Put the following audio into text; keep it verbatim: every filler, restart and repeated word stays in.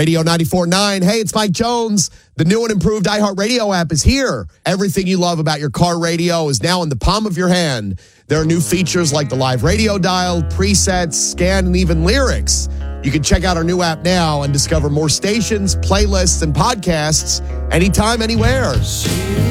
Radio ninety-four point nine. Hey, it's Mike Jones. The new and improved iHeartRadio app is here. Everything you love about your car radio is now in the palm of your hand. There are new features like the live radio dial, presets, scan, and even lyrics. You can check out our new app now and discover more stations, playlists, and podcasts anytime, anywhere.